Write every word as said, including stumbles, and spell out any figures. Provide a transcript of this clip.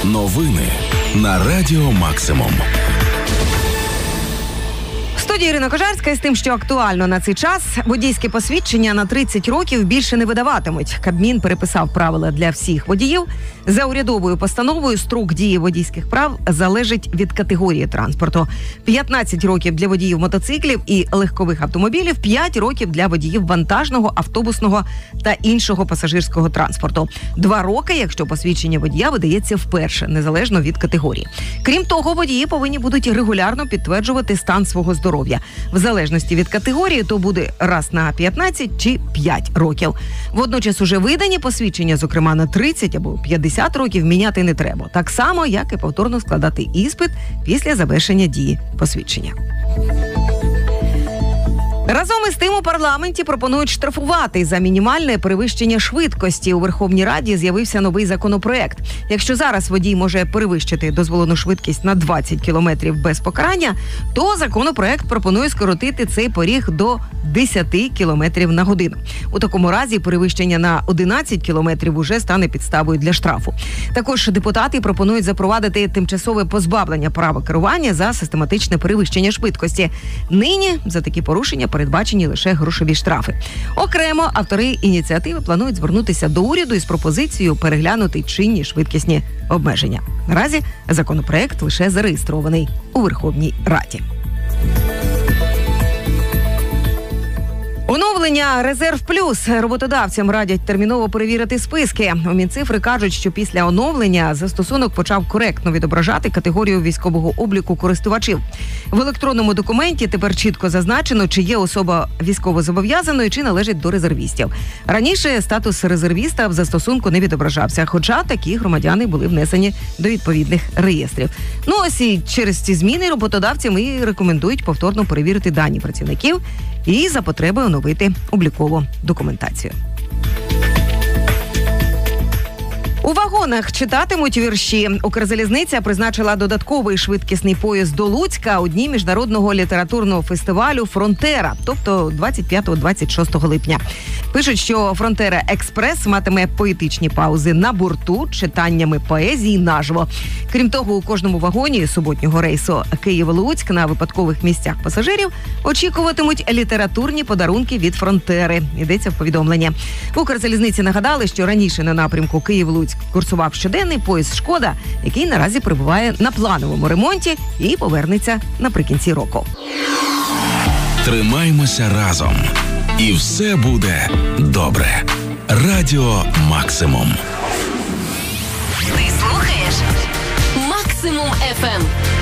Новини на Радіо Максимум. В студії Ірина Кожарська із тим, що актуально на цей час. Водійське посвідчення на тридцять років більше не видаватимуть. Кабмін переписав правила для всіх водіїв. За урядовою постановою строк дії водійських прав залежить від категорії транспорту. п'ятнадцять років для водіїв мотоциклів і легкових автомобілів, п'ять років для водіїв вантажного, автобусного та іншого пасажирського транспорту. Два роки, якщо посвідчення водія видається вперше, незалежно від категорії. Крім того, водії повинні будуть регулярно підтверджувати стан свого здоров'я. В залежності від категорії, то буде раз на п'ятнадцять чи п'ять років. Водночас уже видані посвідчення, зокрема на тридцять або п'ятдесят років, міняти не треба. Так само, як і повторно складати іспит після завершення дії посвідчення. Разом із тим у парламенті пропонують штрафувати за мінімальне перевищення швидкості. У Верховній Раді з'явився новий законопроект. Якщо зараз водій може перевищити дозволену швидкість на двадцять кілометрів без покарання, то законопроект пропонує скоротити цей поріг до десять кілометрів на годину. У такому разі перевищення на одинадцять кілометрів уже стане підставою для штрафу. Також депутати пропонують запровадити тимчасове позбавлення права керування за систематичне перевищення швидкості. Нині за такі порушення передбачені лише грошові штрафи. Окремо, автори ініціативи планують звернутися до уряду із пропозицією переглянути чинні швидкісні обмеження. Наразі законопроект лише зареєстрований у Верховній Раді. Оновлення «Резерв Плюс». Роботодавцям радять терміново перевірити списки. У Мінцифри кажуть, що після оновлення застосунок почав коректно відображати категорію військового обліку користувачів. В електронному документі тепер чітко зазначено, чи є особа військовозобов'язаною, чи належить до резервістів. Раніше статус резервіста в застосунку не відображався, хоча такі громадяни були внесені до відповідних реєстрів. Ну ось і через ці зміни роботодавцям і рекомендують повторно перевірити дані працівників і за потреби оновити облікову документацію. У вагонах читатимуть вірші. Укрзалізниця призначила додатковий швидкісний поїзд до Луцька у дні міжнародного літературного фестивалю «Фронтера», тобто двадцять п'ятого - двадцять шостого липня. Пишуть, що «Фронтера Експрес» матиме поетичні паузи на борту, читаннями поезії наживо. Крім того, у кожному вагоні суботнього рейсу Київ-Луцьк на випадкових місцях пасажирів очікуватимуть літературні подарунки від «Фронтери». Йдеться в повідомленні. В Укрзалізниці нагадали, що раніше на напрямку Київ-Луцьк курсував щоденний поїзд «Шкода», який наразі перебуває на плановому ремонті і повернеться наприкінці року. Тримаймося разом. І все буде добре. Радіо Максимум. Ти слухаєш Максимум еф ем.